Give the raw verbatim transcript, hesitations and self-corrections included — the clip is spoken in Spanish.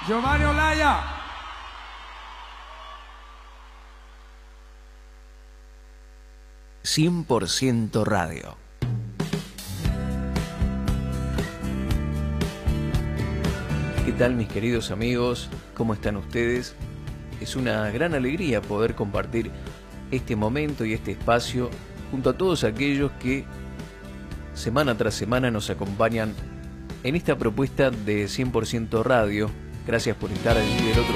Giovanni Olaya. cien por ciento Radio. ¿Qué tal, mis queridos amigos? ¿Cómo están ustedes? Es una gran alegría poder compartir este momento y este espacio junto a todos aquellos que semana tras semana nos acompañan en esta propuesta de cien por ciento Radio. Gracias por estar allí del otro